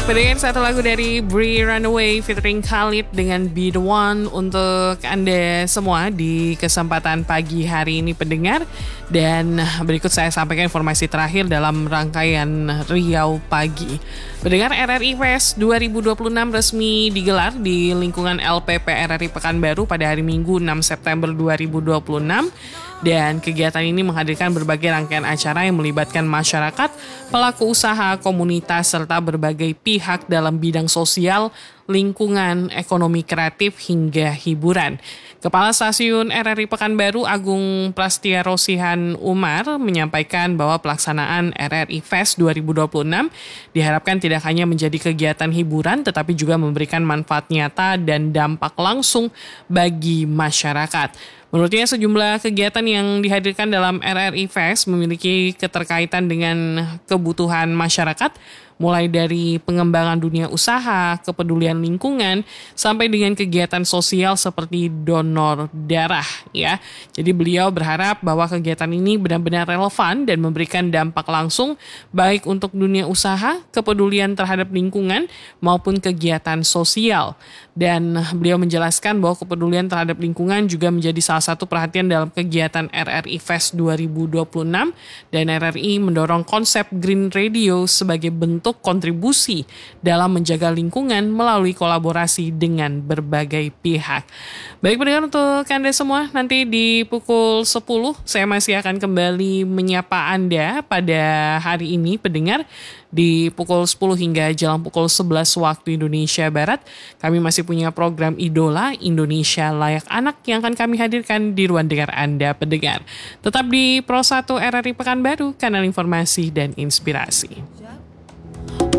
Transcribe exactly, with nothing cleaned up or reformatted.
Pendengar, satu lagu dari Bree Runaway featuring Khalid dengan Be The One untuk Anda semua di kesempatan pagi hari ini pendengar. Dan berikut saya sampaikan informasi terakhir dalam rangkaian Riau Pagi. Pendengar, R R I Fest dua ribu dua puluh enam resmi digelar di lingkungan L P P R R I Pekanbaru pada hari Minggu enam September dua ribu dua puluh enam. Dan kegiatan ini menghadirkan berbagai rangkaian acara yang melibatkan masyarakat, pelaku usaha, komunitas, serta berbagai pihak dalam bidang sosial, lingkungan, ekonomi kreatif, hingga hiburan. Kepala Stasiun R R I Pekanbaru Agung Prastia Rosihan Umar menyampaikan bahwa pelaksanaan R R I Fest dua ribu dua puluh enam diharapkan tidak hanya menjadi kegiatan hiburan tetapi juga memberikan manfaat nyata dan dampak langsung bagi masyarakat. Menurutnya sejumlah kegiatan yang dihadirkan dalam R R I Fest memiliki keterkaitan dengan kebutuhan masyarakat, mulai dari pengembangan dunia usaha, kepedulian lingkungan, sampai dengan kegiatan sosial seperti donor darah, ya. Jadi beliau berharap bahwa kegiatan ini benar-benar relevan dan memberikan dampak langsung baik untuk dunia usaha, kepedulian terhadap lingkungan, maupun kegiatan sosial. Dan beliau menjelaskan bahwa kepedulian terhadap lingkungan juga menjadi salah satu perhatian dalam kegiatan R R I Fest dua ribu dua puluh enam, dan R R I mendorong konsep Green Radio sebagai bentuk kontribusi dalam menjaga lingkungan melalui kolaborasi dengan berbagai pihak. Baik pendengar, untuk Anda semua, nanti di pukul sepuluh saya masih akan kembali menyapa Anda pada hari ini pendengar. Di pukul sepuluh hingga jelang pukul sebelas waktu Indonesia Barat, kami masih punya program Idola Indonesia Layak Anak yang akan kami hadirkan di ruang dengar Anda pendengar. Tetap di Pro satu R R I Pekanbaru, kanal informasi dan inspirasi.